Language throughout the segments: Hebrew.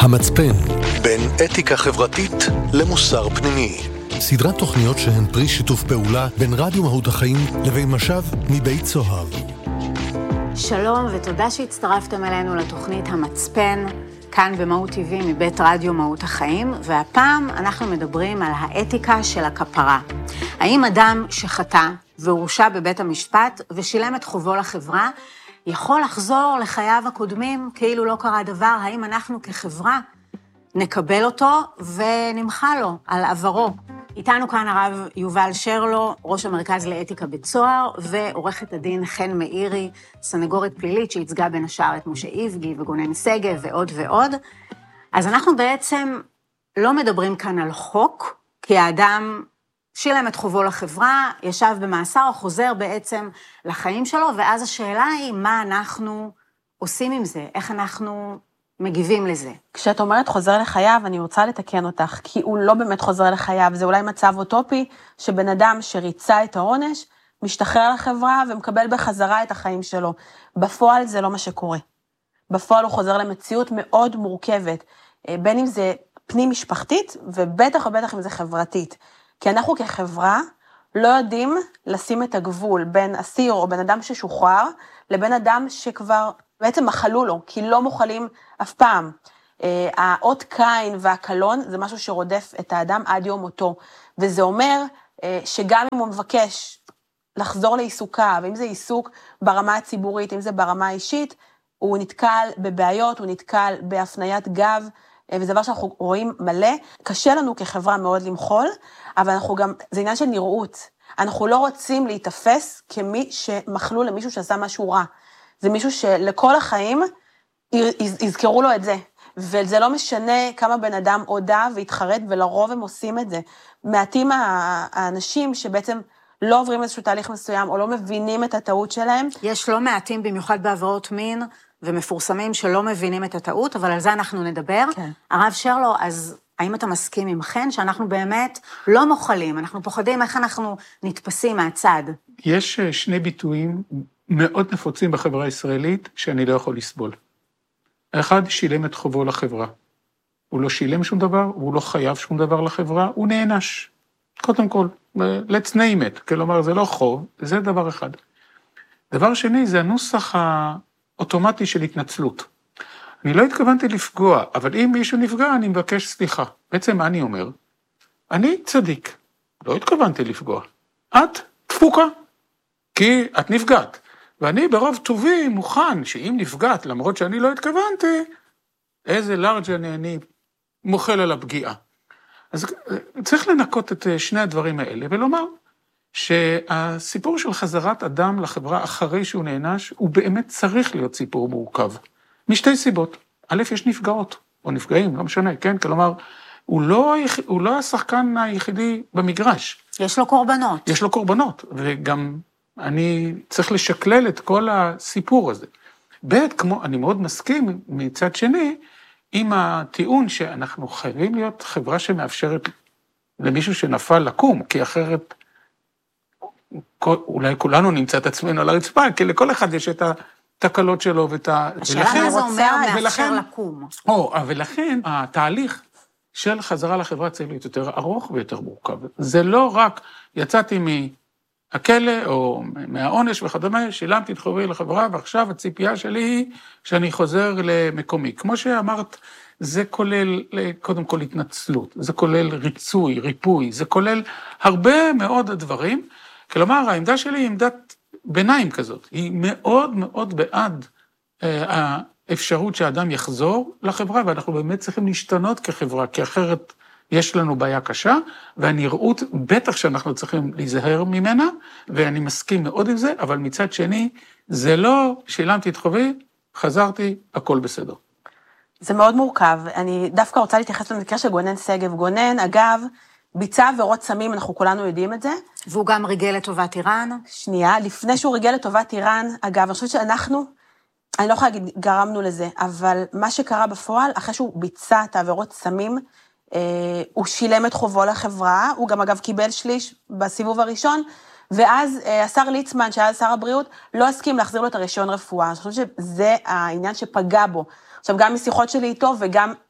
המצפן, בין אתיקה חברתית למוסר פנימי. סדרת תוכניות שהן פרי שיתוף פעולה בין רדיו מהות החיים לבין משב מבית סוהר. שלום ותודה שהצטרפתם אלינו לתוכנית המצפן, כאן במהות TV מבית רדיו מהות החיים, והפעם אנחנו מדברים על האתיקה של הכפרה. האם אדם שחטא והורשע בבית המשפט ושילם את חובו לחברה, יכול לחזור לחייו הקודמים כאילו לא קרה דבר? האם אנחנו כחברה נקבל אותו ונמחה לו על עברו? איתנו כאן הרב יובל שרלו, ראש המרכז לאתיקה בית סוהר, ועורכת הדין חן מאירי, סנגורית פלילית שייצגה בין השאר את משה איבגי וגונן שגב ועוד ועוד. אז אנחנו בעצם לא מדברים כאן על חוק, כי האדם שילם את חובו לחברה, ישב במאסר או חוזר בעצם לחיים שלו, ואז השאלה היא מה אנחנו עושים עם זה, איך אנחנו מגיבים לזה. כשאת אומרת חוזר לחייו, אני רוצה לתקן אותך, כי הוא לא באמת חוזר לחייו, זה אולי מצב אוטופי, שבן אדם שריצה את העונש, משתחרר לחברה ומקבל בחזרה את החיים שלו. בפועל זה לא מה שקורה. בפועל הוא חוזר למציאות מאוד מורכבת, בין אם זה פנים משפחתית, ובטח ובטח אם זה חברתית. כי אנחנו כחברה לא יודעים לשים את הגבול בין אסיר או בן אדם ששוחרר, לבין אדם שכבר בעצם מחלו לו, כי לא מוחלים אף פעם. האות קין והקלון זה משהו שרודף את האדם עד יום מותו, וזה אומר שגם אם הוא מבקש לחזור לעיסוקה, ואם זה עיסוק ברמה הציבורית, אם זה ברמה האישית, הוא נתקל בבעיות, הוא נתקל בהפניית גב, וזה דבר שאנחנו רואים מלא. קשה לנו כחברה מאוד למחול, אבל אנחנו גם, זה עניין של נראות. אנחנו לא רוצים להתאפס כמי שמחלו למישהו שעשה משהו רע. זה מישהו שלכל החיים יזכרו לו את זה. וזה לא משנה כמה בן אדם הודע והתחרט, ולרוב הם עושים את זה. מעטים האנשים שבעצם לא עוברים איזשהו תהליך מסוים, או לא מבינים את הטעות שלהם. יש לא מעטים במיוחד בעבירות מין, ומפורסמים שלא מבינים את הטעות, אבל על זה אנחנו נדבר. כן. הרב שרלו, אז האם אתה מסכים עם חן שאנחנו באמת לא מוחלים, אנחנו פוחדים איך אנחנו נתפסים מהצד? יש שני ביטויים מאוד נפוצים בחברה הישראלית שאני לא יכול לסבול. האחד, שילם את חובו לחברה. הוא לא שילם שום דבר, הוא לא חייב שום דבר לחברה, הוא נענש. קודם כל, let's name it, כלומר זה לא חוב, זה דבר אחד. דבר שני, זה הנוסח האוטומטי של התנצלות. אני לא התכוונתי לפגוע, אבל אם מישהו נפגע, אני מבקש סליחה. בעצם מה אני אומר? אני צדיק, לא התכוונתי לפגוע. את תפוקה, כי את נפגעת. ואני ברוב טובי מוכן שאם נפגעת, למרות שאני לא התכוונתי, איזה לארג' אני מוחל על הפגיעה. אז צריך לנקות את שני הדברים האלה, ולומר שהסיפור של חזרת אדם לחברה אחרי שהוא נענש, הוא באמת צריך להיות סיפור מורכב. משתי סיבות. א', יש נפגעות, או נפגעים, לא משנה, כן? כלומר, הוא לא השחקן היחידי במגרש. יש לו קורבנות. יש לו קורבנות, וגם אני צריך לשקלל את כל הסיפור הזה. ב', כמו, אני מאוד מסכים מצד שני, עם הטיעון שאנחנו חייבים להיות חברה שמאפשרת למישהו שנפל לקום, כי אחרת אולי כולנו נמצא את עצמנו על הרצפה, כי לכל אחד יש את התקלות שלו ואת השאלה מה זה אומר מאפשר לקום. ולכן התהליך של חזרה לחברה צריך להיות יותר ארוך ויותר מורכב. זה לא רק יצאתי מהכלא או מהעונש וכדומה, שילמתי את חובי לחברה, ועכשיו הציפייה שלי היא שאני חוזר למקומי. כמו שאמרת, זה כולל קודם כל התנצלות, זה כולל ריצוי, ריפוי, זה כולל הרבה מאוד דברים. כלומר, העמדה שלי היא עמדת ביניים כזאת, היא מאוד מאוד בעד האפשרות שהאדם יחזור לחברה, ואנחנו באמת צריכים להשתנות כחברה, כי אחרת יש לנו בעיה קשה, והנראות בטח שאנחנו צריכים להיזהר ממנה, ואני מסכים מאוד עם זה, אבל מצד שני, זה לא שילמתי את חובי, חזרתי, הכל בסדר. זה מאוד מורכב. אני דווקא רוצה להתייחס למקרה של גונן שגב. גונן, אגב, ביצע עבירות סמים, אנחנו כולנו יודעים את זה. והוא גם ריגל לטובת איראן. שנייה, לפני שהוא ריגל לטובת איראן, אגב, אני חושבת שאנחנו, אני לא יכולה להגיד, גרמנו לזה, אבל מה שקרה בפועל, אחרי שהוא ביצע את העבירות סמים, הוא שילם את חובו לחברה, הוא גם אגב קיבל שליש בסיבוב הראשון, ואז השר ליצמן, שהיה שר הבריאות, לא הסכים להחזיר לו את הרישיון רפואה. אני חושבת שזה העניין שפגע בו. עכשיו, גם משיחות שלי איתו, וגם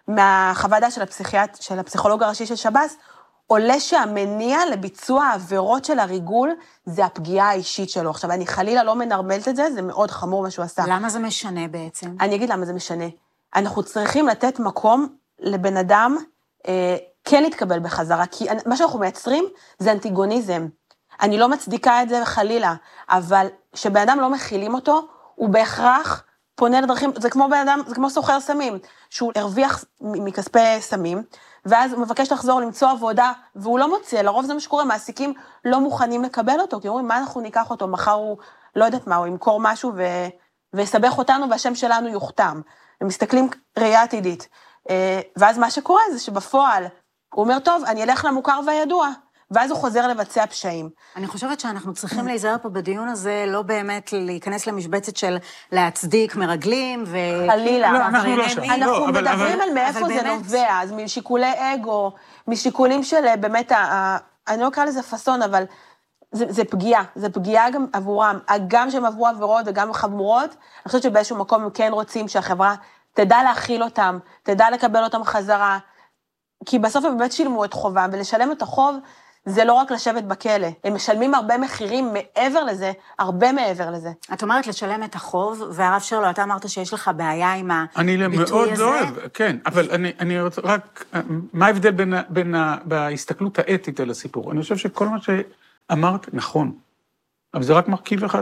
מהחוות של הפסיכולוג הראשי של שב"ס, עולה שהמניע לביצוע העבירות של הריגול, זה הפגיעה האישית שלו. עכשיו, אני חלילה לא מנרמלת את זה, זה מאוד חמור מה שהוא עשה. למה זה משנה בעצם? אני אגיד למה זה משנה. אנחנו צריכים לתת מקום לבן אדם כן להתקבל בחזרה, כי מה שאנחנו מייצרים זה אנטיגוניזם. אני לא מצדיקה את זה חלילה, אבל כשבן אדם לא מכילים אותו, הוא בהכרח פונה לדרכים, זה כמו בן אדם, זה כמו סוחר סמים, שהוא הרוויח מכספי סמים, ואז הוא מבקש לחזור למצוא עבודה, והוא לא מוצא, לרוב זה מה שקורה, מעסיקים לא מוכנים לקבל אותו, כי אומרים, מה אנחנו ניקח אותו, מחר הוא, לא יודעת מה, הוא ימכור משהו ויסבך אותנו, והשם שלנו יוכתם. הם מסתכלים ראייה עתידית. ואז מה שקורה זה שבפועל, הוא אומר, טוב, אני אלך למוכר והידוע, ואז הוא חוזר לבצע פשעים. אני חושבת שאנחנו צריכים להיזהר פה בדיון הזה, לא באמת להיכנס למשבצת של להצדיק מרגלים ו... חלילה. לא, אנחנו לא שם. אנחנו מדברים על מאיפה זה נובע, אז משיקולי אגו, משיקולים של באמת, אני לא אקרא לזה פסון, אבל זה פגיעה, זה פגיעה גם עבורם, גם שהם עברו עבירות וגם חמורות, אני חושבת שבאיזשהו מקום הם כן רוצים שהחברה תדע להכיל אותם, תדע לקבל אותם חזרה, כי בסוף הם באמת שילמו את חובם, ולשלם את החוב זה לא רק לשבת בכלא, הם משלמים הרבה מחירים מעבר לזה, הרבה מעבר לזה. את אומרת לשלם את החוב, והרב שרלו, אתה אמרת שיש לך בעיה עם הביטוי הזה? אני מאוד לא אוהב, כן, אבל אני רוצה רק, מה ההבדל בהסתכלות האתית על הסיפור? אני חושב שכל מה שאמרת נכון, אבל זה רק מרכיב אחד.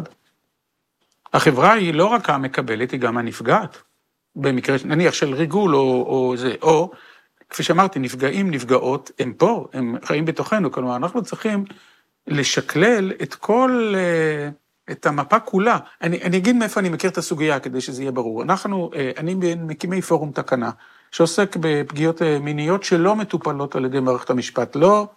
החברה היא לא רק המקבלת, היא גם הנפגעת, במקרה, נניח של ריגול או זה, או, כפי שאמרתי, נפגעים, נפגעות, הם פה, הם חיים בתוכנו, כלומר, אנחנו צריכים לשקלל את כל, את המפה כולה. אני אגיד מאיפה אני מכיר את הסוגיה, כדי שזה יהיה ברור. אני מקימי פורום תקנה, שעוסק בפגיעות מיניות שלא מטופלות על ידי מערכת המשפט,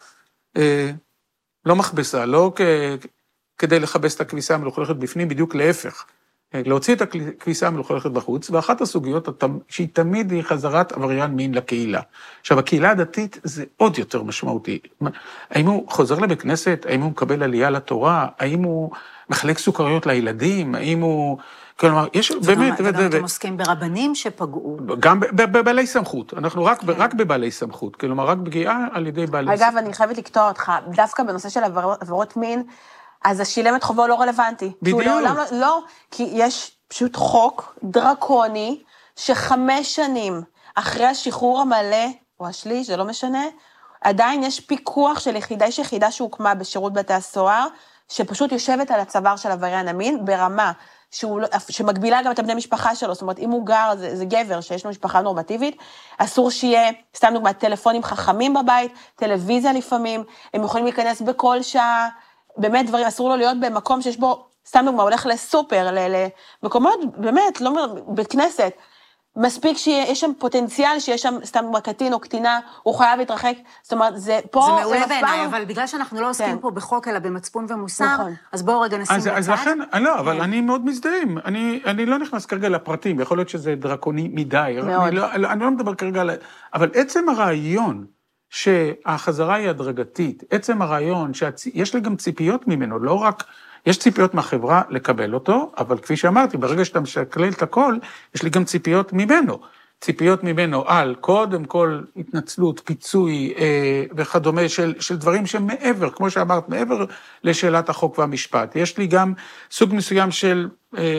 לא מכבסה, לא כדי לחבס את הכביסה המלוכלכת בפנים, בדיוק להפך. להוציא את הכביסה המלוכלכת בחוץ, ואחת הסוגיות שהיא תמיד היא חזרת עבריין מין לקהילה. עכשיו, הקהילה הדתית זה עוד יותר משמעותי. האם הוא חוזר לבית כנסת? האם הוא מקבל עלייה לתורה? האם הוא מחלק סוכריות לילדים? האם הוא... כלומר, יש באמת... וגם אתם עוסקים ברבנים שפגעו. גם בבעלי סמכות. אנחנו רק בבעלי סמכות. כלומר, רק פגיעה על ידי בעלי סמכות. אגב, אני חייבת לקטוע אותך. דווקא בנושא של עבירות מין, אז השילם את חובו לא רלוונטי. בדיוק. לא, כי יש פשוט חוק דרקוני, ש5 שנים אחרי השחרור המלא, או השליש, זה לא משנה, עדיין יש פיקוח של יחידה שהוקמה בשירות בתי הסוהר, שפשוט יושבת על הצוואר של עבריין המין, ברמה שמגבילה גם את הבני משפחה שלו, זאת אומרת, אם הוא גר, זה גבר שיש לו משפחה נורמטיבית, אסור שיהיה, סתם דוגמא, טלפונים חכמים בבית, טלוויזיה לפעמים, הם יכולים להיכנס בכל שעה, באמת דברים, אסור לו להיות במקום שיש בו, סתם דוגמא, הולך לסופר, למקומות, באמת, לא בית כנסת, מספיק שיש שם פוטנציאל, שיש שם סתם דוגמא קטין או קטינה, הוא חייב להתרחק, זאת אומרת, זה פה... זה מעולה בעיניי, אבל בגלל שאנחנו לא עוסקים פה בחוק, אלא במצפון ומוסר, אז בואו רגע נשים בצד. אז לכן, לא, אבל אני מאוד מזדהים, אני לא נכנס כרגע לפרטים, יכול להיות שזה דרקוני מדי, אני לא מדבר כרגע, אבל עצם הרעיון, שהחזרה היא הדרגתית, עצם הרעיון שיש לי גם ציפיות ממנו, לא רק, יש ציפיות מהחברה לקבל אותו, אבל כפי שאמרתי, ברגע שאתה משקלל את הכל, יש לי גם ציפיות ממנו. ציפיות ממנו על קודם כל התנצלות, פיצוי וכדומה של דברים שמעבר, כמו שאמרת, מעבר לשאלת החוק והמשפט. יש לי גם סוג מסוים של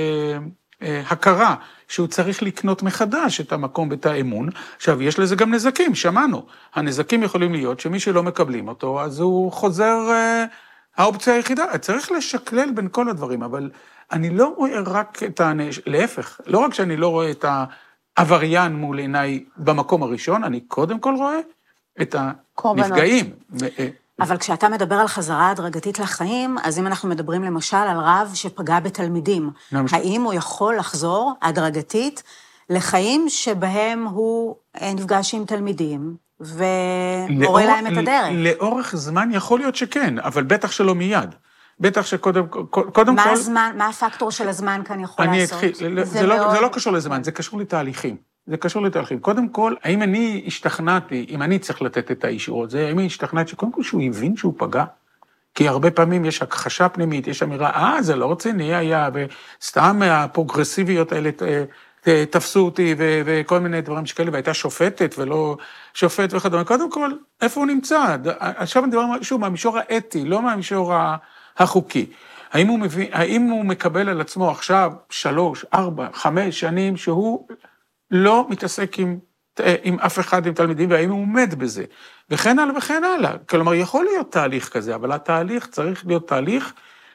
הכרה, שהוא צריך לקנות מחדש את המקום ואת האמון. עכשיו, יש לזה גם נזקים, שמענו. הנזקים יכולים להיות שמי שלא מקבלים אותו, אז הוא חוזר האופציה היחידה. צריך לשקלל בין כל הדברים, אבל אני לא רואה רק את להפך, לא רק שאני לא רואה את העבריין מול עיניי במקום הראשון, אני קודם כל רואה את הנפגעים. אבל כשאתה מדבר על חזרה הדרגתית לחיים, אז אם אנחנו מדברים למשל על רב שפגע בתלמידים, האם הוא יכול לחזור הדרגתית לחיים שבהם הוא נפגש עם תלמידים, ומורה להם את הדרך? לאורך זמן יכול להיות שכן, אבל בטח שלא מיד. בטח שקודם כל... מה הפקטור של הזמן כאן יכול לעשות? זה לא קשור לזמן, זה קשור לתהליכים. זה קשור לתהליכים. קודם כל, האם אני השתכנעתי, אם אני צריך לתת את האישור הזה, האם אני השתכנעתי שקודם כל שהוא הבין שהוא פגע? כי הרבה פעמים יש הכחשה פנימית, יש אמירה, זה לא רציני היה, וסתם הפרוגרסיביות האלה תפסו אותי וכל מיני דברים שכאלה, והייתה שופטת ולא שופט וכדומה. קודם כל, איפה הוא נמצא? עכשיו אני מדבר שוב, מהמישור האתי, לא מהמישור החוקי. האם הוא מקבל על עצמו עכשיו 3, 4, 5 שנים שהוא לא מתעסק עם אף אחד, עם תלמידים, והאם הוא עומד בזה? וכן הלאה וכן הלאה. כלומר, יכול להיות תהליך כזה, אבל התהליך צריך להיות תהליך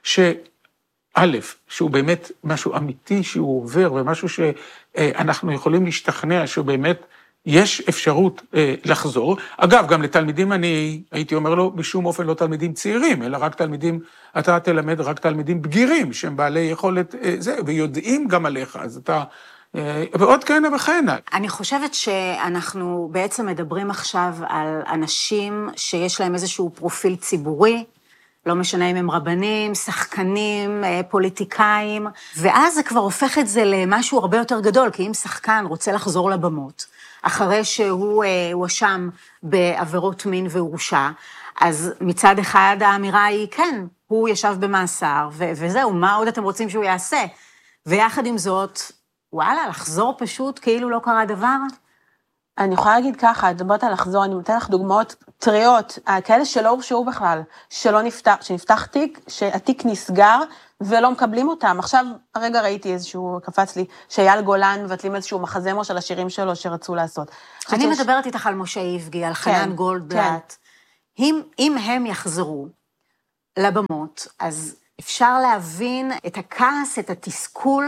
א', שהוא באמת משהו אמיתי שהוא עובר, ומשהו שאנחנו יכולים להשתכנע שהוא באמת, יש אפשרות לחזור. אגב, גם לתלמידים אני הייתי אומר לו, בשום אופן לא תלמידים צעירים, אלא רק תלמידים, אתה תלמד רק תלמידים בגירים, שהם בעלי יכולת זה, ויודעים גם עליך, אז אתה, ועוד כהנה וכהנה. אני חושבת שאנחנו בעצם מדברים עכשיו על אנשים שיש להם איזשהו פרופיל ציבורי, לא משנה אם הם רבנים, שחקנים, פוליטיקאים, ואז זה כבר הופך את זה למשהו הרבה יותר גדול, כי אם שחקן רוצה לחזור לבמות, אחרי שהוא הואשם בעבירות מין והורשע, אז מצד אחד האמירה היא, כן, הוא ישב במאסר, וזהו, מה עוד אתם רוצים שהוא יעשה? ויחד עם זאת, וואלה, לחזור פשוט כאילו לא קרה דבר? אני יכולה להגיד ככה, את מדברת על לחזור, אני נותן לך דוגמאות טריות, כאלה שלא הורשעו בכלל, שנפתח תיק, שהתיק נסגר ולא מקבלים אותם. עכשיו, הרגע ראיתי איזשהו, קפץ לי, שאייל גולן מבטלים איזשהו מחזמר של השירים שלו שרצו לעשות. אני מדברת איתך על משה איבגי, על חנן גולדבלט. אם הם יחזרו לבמות, אז אפשר להבין את הכעס, את התסכול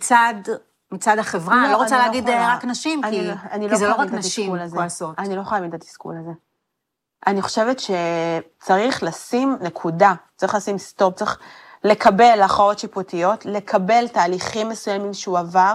מצד החברה, אני לא רוצה להגיד רק נשים, כי זה לא רק נשים כועסות. אני לא יכולה להבין את התסכול הזה. אני חושבת שצריך לשים נקודה, צריך לשים סטופ, צריך לקבל הכרעות שיפוטיות, לקבל תהליכים מסוימים שהוא עבר,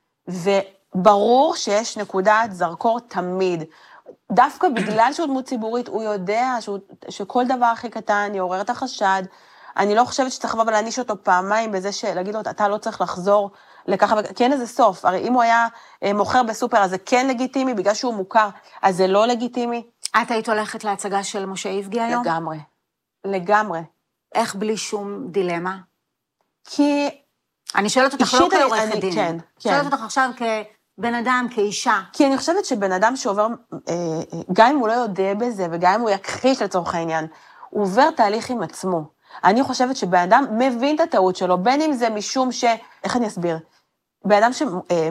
וברור שיש נקודת זרקור תמיד. דווקא בגלל שהוא דמות ציבורית, הוא יודע שכל דבר הכי קטן יעורר את החשד, אני לא חושבת שצריך לבוא ולהעניש אותו פעמיים בזה שלהגיד לו, אתה לא צריך לחזור לככה, כי אין איזה סוף. הרי אם הוא היה מוכר בסופר, אז זה כן לגיטימי, בגלל שהוא מוכר, אז זה לא לגיטימי. את היית הולכת להצגה של משה איבגי היום? לגמרי. לגמרי. איך בלי שום דילמה? כי... אני שואלת אותך לא כעורכת דין. כן. שואלת אותך עכשיו כבן אדם, כאישה. כי אני חושבת שבן אדם שעובר, גם אם הוא לא יודע בזה, וגם אם הוא יכחיש לצורך העניין, הוא עובר תהליך עם עצמו. אני חושבת שבן אדם מבין את הטעות שלו, בין אם זה משום איך אני אסביר? בן אדם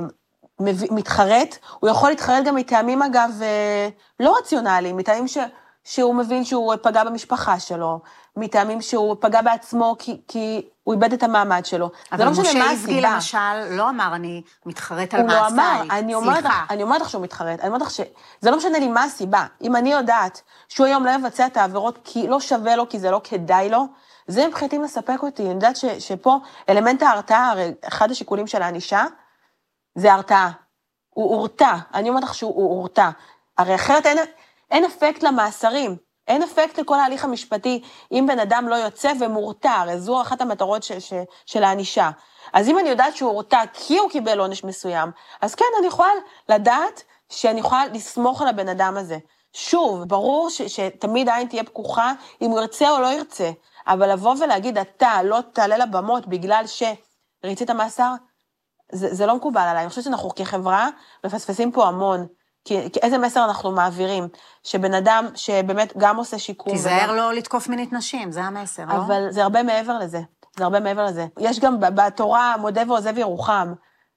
שמתחרט, הוא יכול להתחרט גם מטעמים, אגב, לא רציונליים, מטעמים שהוא מבין שהוא פגע במשפחה שלו, מטעמים שהוא פגע בעצמו כי הוא איבד את המעמד שלו. אבל משה איבגי למשל לא אמר, אני מתחרט על מעשיי. הוא לא אמר, אני אומרת לך שהוא מתחרט, אני אומרת לך שזה לא משנה לי מה הסיבה. אם אני יודעת שהוא היום לא יבצע את העבירות כי לא שווה לו, כי זה לא כדאי לו, זה מבחינתי מספק אותי. אני יודעת שפה אלמנט ההרתעה, הרי אחד השיקולים של הענישה, זה הרתעה. הוא הורתע, אני אומרת לך שהוא הורתע. הרי אחרת אין אפקט למאסרים, אין אפקט לכל ההליך המשפטי, אם בן אדם לא יוצא ומורתע, הרי זו אחת המטרות של הענישה. אז אם אני יודעת שהוא הורתע כי הוא קיבל עונש מסוים, אז כן, אני יכולה לדעת שאני יכולה לסמוך על הבן אדם הזה. שוב, ברור שתמיד העין תהיה פקוחה, אם הוא ירצה או לא ירצה, אבל לבוא ולהגיד, אתה לא תעלה לבמות בגלל שריצית המאסר, זה לא מקובל עליי. אני חושבת שאנחנו כחברה מפספסים פה המון, כי איזה מסר אנחנו מעבירים, שבן אדם שבאמת גם עושה שיקום. תיזהר לא לתקוף מינית נשים, זה המסר, לא? אבל זה הרבה מעבר לזה, זה הרבה מעבר לזה. יש גם בתורה מודה ועוזב ירוחם.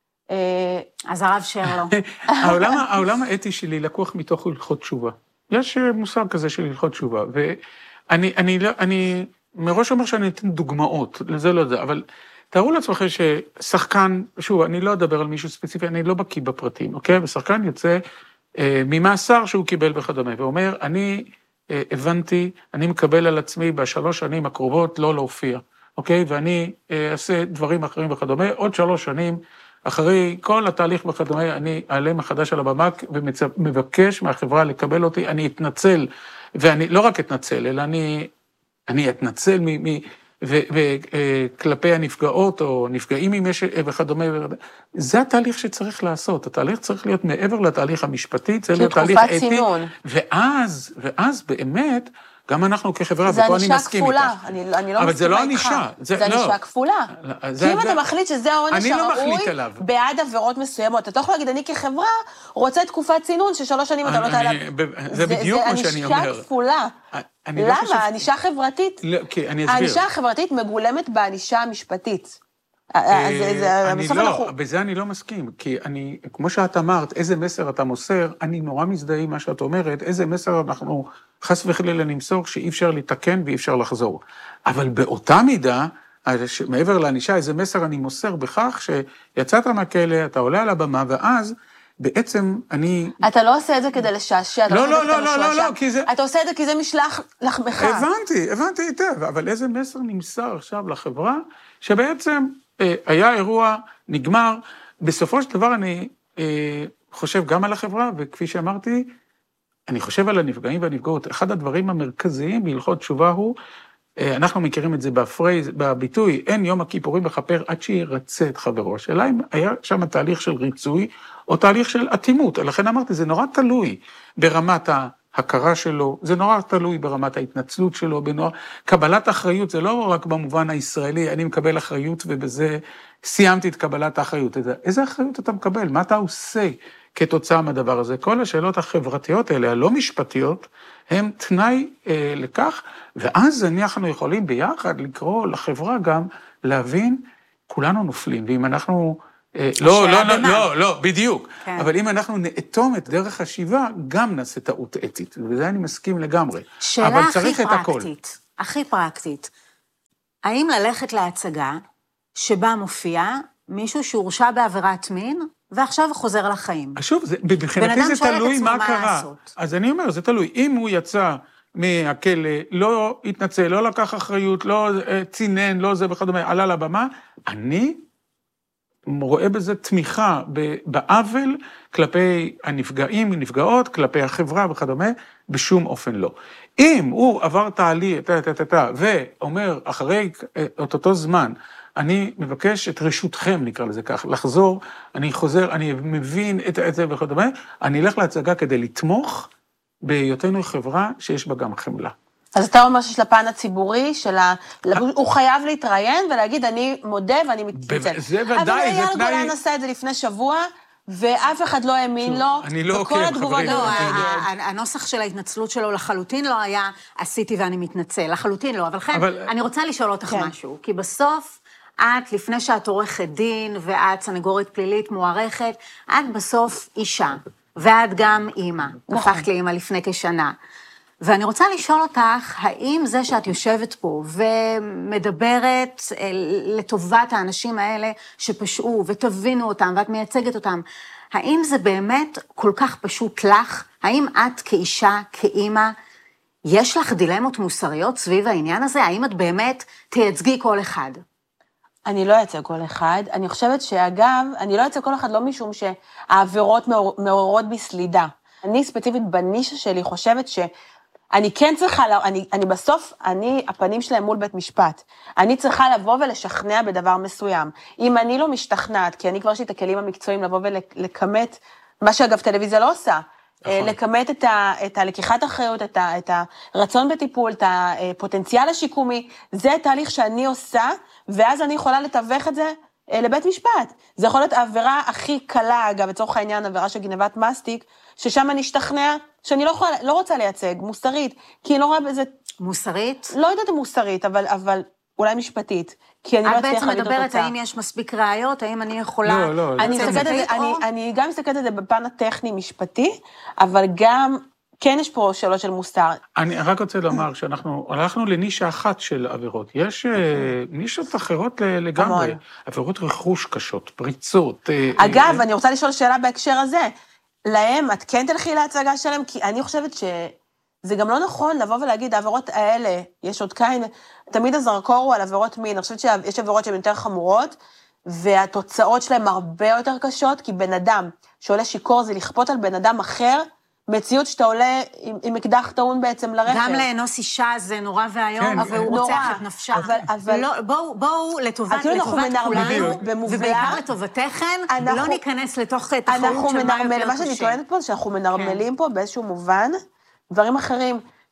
אז הרב שרלו. העולם האתי שלי לקוח מתוך הלכות תשובה. יש מושג כזה של הלכות תשובה, ואני מראש אומר שאני אתן דוגמאות, לזה לא זה, אבל תארו לעצמכם ששחקן, שוב, אני לא אדבר על מישהו ספציפי, אני לא בקיא בפרטים, אוקיי? ושחקן יוצא ממאסר שהוא קיבל וכדומה, ואומר, אני הבנתי, אני מקבל על עצמי בשלוש שנים הקרובות לא להופיע, אוקיי? ואני אעשה דברים אחרים וכדומה, עוד 3 שנים, אחרי כל התהליך וכדומה, אני אעלה מחדש על הבמה ומבקש מהחברה לקבל אותי, אני אתנצל, ואני לא רק אתנצל, אלא אני אתנצל וכלפי הנפגעות או נפגעים אם יש וכדומה. זה התהליך שצריך לעשות, התהליך צריך להיות מעבר לתהליך המשפטי, צריך להיות תהליך אתי, ואז באמת גם אנחנו כחברה, ופה אני מסכים איתך. זה ענישה כפולה, אני לא מסכימה איתך. אבל זה לא ענישה. זה ענישה כפולה. כי אם אתה מחליט שזה העונש הראוי, בעד עבירות מסוימות, אתה לא יכול להגיד, אני כחברה רוצה תקופת צינון של 3 שנים, אתה לא תעלה. זה בדיוק מה שאני אומר. זה ענישה כפולה. למה? ענישה חברתית? אני אסביר. הענישה החברתית מגולמת בענישה המשפטית. בזה אני לא מסכים, כי כמו שאת אמרת, איזה מסר אתה מוסר, אני נורא מזדהה עם מה שאת אומרת, איזה מסר אנחנו חס וחלילה נמסור שאי אפשר לתקן ואי אפשר לחזור. אבל באותה מידה, מעבר לענישה, איזה מסר אני מוסר בכך שיצאת מהכלא, אתה עולה על הבמה, ואז בעצם אני... אתה לא עושה את זה כדי לשעשע, לא, כי זה... אתה עושה את זה כי זה משלח לחמך. הבנתי היטב, אבל איזה מסר נמסר עכשיו לחברה, שבעצם היה אירוע, נגמר, בסופו של דבר אני חושב גם על החברה, וכפי שאמרתי, אני חושב על הנפגעים והנפגעות. אחד הדברים המרכזיים בהלכות תשובה הוא, אנחנו מכירים את זה בביטוי, אין יום הכיפורים מכפר עד שירצה את חברו. השאלה אם היה שם תהליך של ריצוי, או תהליך של אטימות. לכן אמרתי, זה נורא תלוי ברמת ההכרה שלו, זה נורא תלוי ברמת ההתנצלות שלו, קבלת אחריות, זה לא רק במובן הישראלי, אני מקבל אחריות ובזה סיימתי את קבלת האחריות. איזה אחריות אתה מקבל? מה אתה עושה כתוצאה מהדבר הזה? כל השאלות החברתיות האלה, הלא משפטיות, הם תנאי לכך, ואז אנחנו יכולים ביחד לקרוא לחברה גם להבין, כולנו נופלים, ואם אנחנו... לא, בדיוק. כן. אבל אם אנחנו נאטום את דרך השיבה, גם נעשה טעות אתית, וזה אני מסכים לגמרי. שאלה הכי פרקטית, האם ללכת להצגה שבה מופיע מישהו שהורשע בעבירת מין, ועכשיו חוזר לחיים? שוב, מבחינתי זה תלוי מה קרה. אז אני אומר, זה תלוי. אם הוא יצא מהכלא, לא התנצל, לא לקח אחריות, לא צינן, לא זה וכדומה, עלה לבמה, אני רואה בזה תמיכה בעוול כלפי הנפגעים, נפגעות, כלפי החברה וכדומה, בשום אופן לא. אם הוא עבר תהליך, ואומר אחרי אותו זמן, אני מבקש את רשותכם, נקרא לזה כך, לחזור, אני חוזר, אני מבין את זה וכדומה, אני אלך להצגה כדי לתמוך בהיותנו חברה שיש בה גם חמלה. אז אתה אומר שיש לפן הציבורי, הוא חייב להתראיין ולהגיד, אני מודה ואני מתנצל. זה ודאי, אבל אייל גולן עשה את זה לפני שבוע, ואף אחד לא האמין לו, אני לא עוקב, חברים. הנוסח של ההתנצלות שלו לחלוטין לא היה, עשיתי ואני מתנצל, לחלוטין לא, אבל אני רוצה לשאול אותך משהו, כי בסוף, את, לפני שאת עורכת דין, ואת סנגורית פלילית מוערכת, את בסוף אישה, ואת גם אימא, הפכת לאימא לפני כשנה. ואני רוצה לשאול אותך, האם זה שאת יושבת פה ומדברת לטובת האנשים האלה שפשעו ותבינו אותם ואת מייצגת אותם, האם זה באמת כל כך פשוט לך? האם את כאישה, כאימא, יש לך דילמות מוסריות סביב העניין הזה? האם את באמת תייצגי כל אחד? אני לא אייצג כל אחד. אני חושבת שאגב, אני לא אייצג כל אחד לא משום שהעבירות מעוררות בסלידה. אני ספציפית בנישה שלי חושבת אני כן צריכה, אני בסוף, הפנים שלהם מול בית משפט. אני צריכה לבוא ולשכנע בדבר מסוים. אם אני לא משתכנעת, כי אני כבר יש לי את הכלים המקצועיים לבוא ולקמת, מה שאגב טלוויזיה לא עושה, לקמת את הלקיחת אחריות, את הרצון בטיפול, את הפוטנציאל השיקומי, זה תהליך שאני עושה, ואז אני יכולה לתווך את זה לבית משפט. זה יכול להיות העבירה הכי קלה, אגב, בצורך העניין, עבירה של גנבת מסטיק, ששם אני אשתכנע שאני לא רוצה לייצג, מוסרית, כי אני לא רואה בזה... מוסרית? לא יודעת מוסרית, אבל אולי משפטית, כי אני לא אצליח להביא את התוצאה. את בעצם מדברת האם יש מספיק ראיות, האם אני יכולה... לא. אני גם מסתכלת על זה בפן הטכני-משפטי, אבל גם... כן יש פה שאלות של מוסר. אני רק רוצה לומר שאנחנו הלכנו לנישה אחת של עבירות. יש נישות אחרות לגמרי. עבירות רכוש קשות, פריצות. אגב, אני רוצה לשאול שאלה בהקשר הזה. להם, את כן תלכי להצגה שלהם? כי אני חושבת שזה גם לא נכון לבוא ולהגיד, העבירות האלה, יש עוד כאין, תמיד הזרקור הוא על עבירות מין. אני חושבת שיש עבירות שהן יותר חמורות, והתוצאות שלהם הרבה יותר קשות, כי בן אדם שעולה שיקור זה לכפות על בן אדם אחר, מציאות שאתה עולה עם אקדח טעון בעצם לרכב. גם לאנוס אישה זה נורא והיום, והוא רוצח את נפשה. אבל בואו לטובת כולנו, ובעיקר לטובתכן, לא ניכנס לתוך תחרות של מה יותר קשה. מה שאני טוענת פה, שאנחנו מנרמלים פה באיזשהו מובן, דברים אחרים,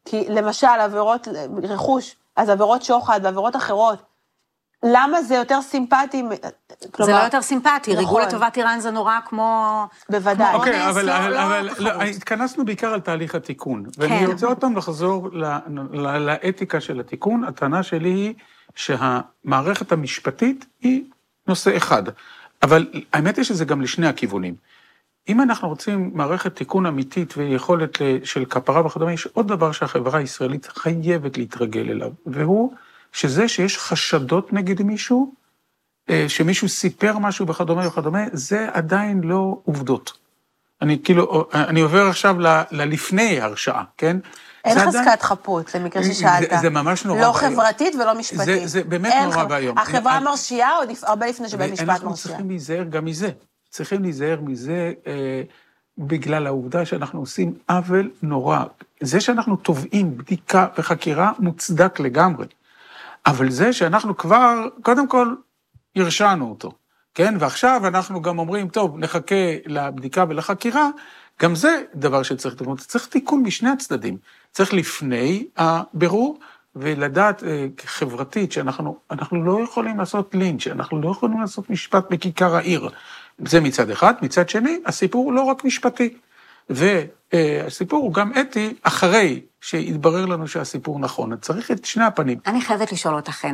כי למשל, עבירות רכוש, אז עבירות שוחד ועבירות אחרות, למה זה יותר סימפטי? זה לא יותר סימפטי, ריגול לטובת איראן זה נורא כמו... בוודאי. אוקיי, אבל התכנסנו בעיקר על תהליך התיקון, ואני רוצה עוד פעם לחזור לאתיקה של התיקון. הטענה שלי היא שהמערכת המשפטית היא נושא אחד, אבל האמת היא שזה גם לשני הכיוונים. אם אנחנו רוצים מערכת תיקון אמיתית ויכולת של כפרה וכדומה, יש עוד דבר שהחברה הישראלית חייבת להתרגל אליו, והוא שזה שיש חשדות נגד מישהו, שמישהו סיפר משהו וכדומה וכדומה, זה עדיין לא עובדות. אני עובר עכשיו ללפני הרשעה, כן? אין חזקת חפות, למקרה ששאלת. זה ממש נורא. לא חברתית ולא משפטית. זה באמת נורא והיום. החברה מרשיעה עוד הרבה לפני שבית משפט מרשיעה. אנחנו צריכים להיזהר גם מזה. צריכים להיזהר מזה בגלל העובדה שאנחנו עושים עוול נורא. זה שאנחנו תובעים בדיקה וחקירה מוצדק לגמרי. אבל זה שאנחנו כבר, קודם כל, הרשענו אותו, כן? ועכשיו אנחנו גם אומרים, טוב, נחכה לבדיקה ולחקירה, גם זה דבר שצריך תיקון. צריך תיקון משני הצדדים. צריך לפני הבירור, ולדעת חברתית שאנחנו לא יכולים לעשות לינץ', אנחנו לא יכולים לעשות משפט בכיכר העיר. זה מצד אחד. מצד שני, הסיפור הוא לא רק משפטי. והסיפור הוא גם אתי אחרי שהתברר לנו שהסיפור נכון. צריך את שני הפנים. אני חייבת לשאול אותכן,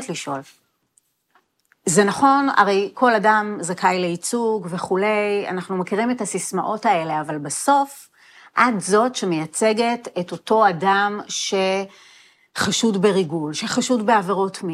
זה נכון, הרי כל אדם זכאי לייצוג וכולי, אנחנו מכירים את הסיסמאות האלה, אבל בסוף, את זאת שמייצגת את אותו אדם שחשוד בריגול, שחשוד בעבירות מין.